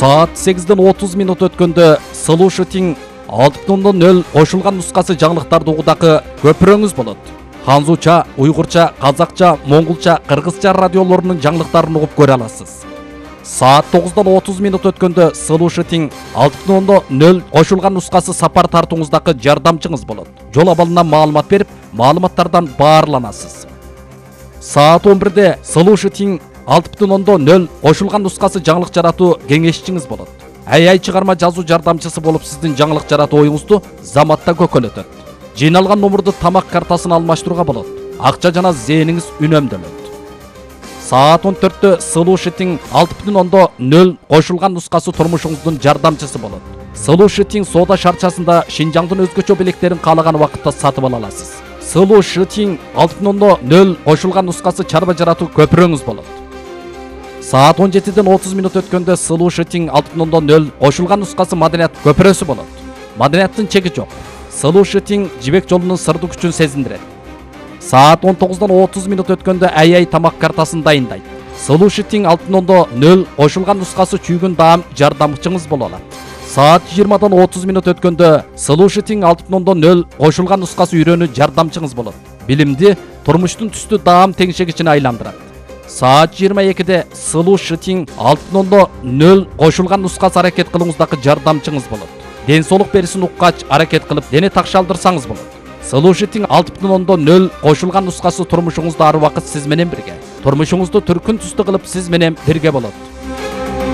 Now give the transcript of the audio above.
Saat 8:30 өткөндө Слушатиң 6.0 кошулган нускасы жаңылыктарды угудагы көпүрөңүз болот. Ханзуча, уйгурча, казакча, монголча, кыргызча радиолорунун жаңылыктарын угуп көрө аласыз. Saat 9:30 өткөндө Слушатиң 6.0 кошулган нускасы сапар тартууңуздагы жардамчыңыз болот. Жол абалынан маалымат берип, маалыматтардан баарланасыз. Saat 11-де Слушатиң 6.0 кошулган нускасы жаңылык жаратуу кеңешчиңиз болот. Ай чыгарма жазуу жардамчысы болуп сиздин жаңылык жаратуу оюңузду заматта көкөлөтөт. Жыйналган номурду тамак картасын алмаштырууга болот. Акча жана зээниңиз үнөмдөлөт. Saat 14-тө Слушатиң 6.0 кошулган нускасы турмушуңуздун жардамчысы болот. Слушатиң соода шарчасында Шинжаңдын өзгөчө белектерин каалаган убакытта сатып ала аласыз. Слушатиң 6.0 кошулган нускасы чарба жаратуу көпүрөңүз болот. Saat 17:30 өткөндө Слушатиң 6.0 кошулган нускасы маданият көпүрөсү болот. Маданияттын чеги жок. Слушатиң жибек жолунун сырдуу күчүн сезиндирет. Saat 19:30 өткөндө ай тамак картасын дайындайт. Слушатиң 6.0 кошулган нускасы чүйгүн даам жардамчыңыз боло алат. Saat 20:30 өткөндө Слушатиң 6.0 кошулган нускасы үйрөнүү жардамчыңыз болот. Билимди турмуштун түстүү даам теңшегичине айландырат. Saat 22-де Слушатиң 6.0 кошулган нускасы аракет кылууңуздагы жардамчыңыз болот. Ден соолук берисин уккач аракет кылып дене такшалдырсаңыз болот. Слушатиң 6.0 кошулган нускасы турмушуңузда ар убакыт сиз менен бирге. Турмушуңузду түркүн түстүү кылып сиз менен бирге болот.